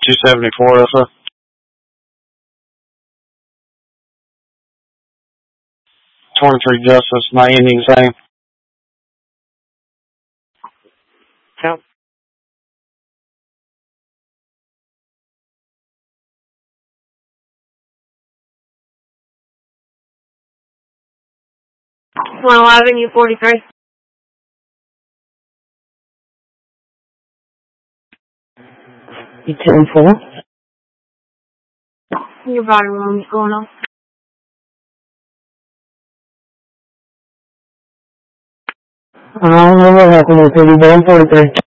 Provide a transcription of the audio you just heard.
274, yes, sir. 23 Justice, my ending same. Count. U43. U10-4. Your body room is going on. I don't know what happened with 3143.